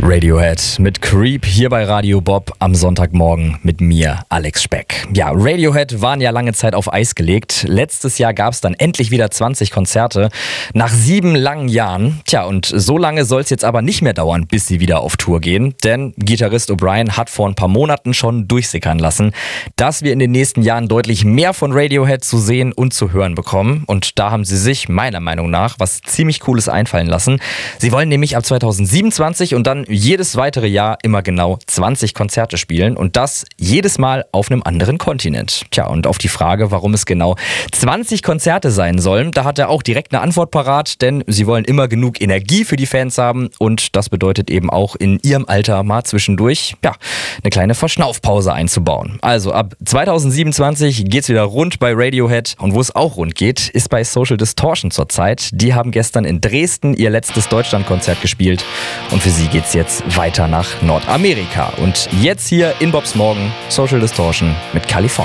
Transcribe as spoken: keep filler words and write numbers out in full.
Radiohead mit Creep hier bei Radio Bob am Sonntagmorgen mit mir, Alex Speck. Ja, Radiohead waren ja lange Zeit auf Eis gelegt. Letztes Jahr gab es dann endlich wieder zwanzig Konzerte nach sieben langen Jahren. Tja, und so lange soll es jetzt aber nicht mehr dauern, bis sie wieder auf Tour gehen. Denn Gitarrist O'Brien hat vor ein paar Monaten schon durchsickern lassen, dass wir in den nächsten Jahren deutlich mehr von Radiohead zu sehen und zu hören bekommen. Und da haben sie sich meiner Meinung nach was ziemlich Cooles einfallen lassen. Sie wollen nämlich ab zweitausendsiebenundzwanzig und dann jedes weitere Jahr immer genau zwanzig Konzerte spielen und das jedes Mal auf einem anderen Kontinent. Tja, und auf die Frage, warum es genau zwanzig Konzerte sein sollen, da hat er auch direkt eine Antwort parat, denn sie wollen immer genug Energie für die Fans haben und das bedeutet eben auch in ihrem Alter mal zwischendurch, ja, eine kleine Verschnaufpause einzubauen. Also ab zweitausendsiebenundzwanzig geht's wieder rund bei Radiohead und wo es auch rund geht, ist bei Social Distortion zurzeit. Die haben gestern in Dresden ihr letztes Deutschlandkonzert gespielt und für sie geht's jetzt weiter nach Nordamerika. Und jetzt hier in Bobs Morgen Social Distortion mit California.